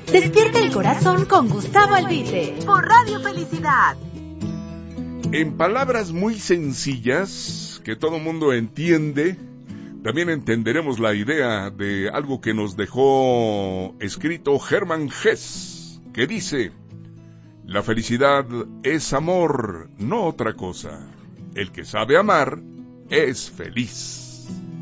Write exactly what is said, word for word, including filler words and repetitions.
Despierta el corazón con Gustavo Albite por Radio Felicidad. En palabras muy sencillas que todo mundo entiende, también entenderemos la idea de algo que nos dejó escrito Hermann Hesse, que dice: la felicidad es amor, no otra cosa. El que sabe amar es feliz.